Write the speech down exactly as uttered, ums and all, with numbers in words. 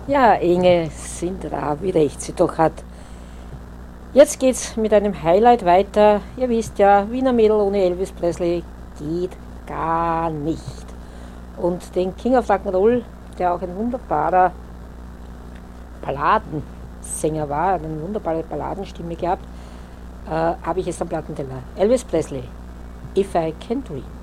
Ja, Inge Sindra, wie recht sie doch hat. Jetzt geht's mit einem Highlight weiter. Ihr wisst ja, Wiener Mädel ohne Elvis Presley geht gar nicht. Und den King of Rock'n'Roll, der auch ein wunderbarer Balladensänger war, eine wunderbare Balladenstimme gehabt, äh, habe ich jetzt am Plattenteller. Elvis Presley, If I Can Dream.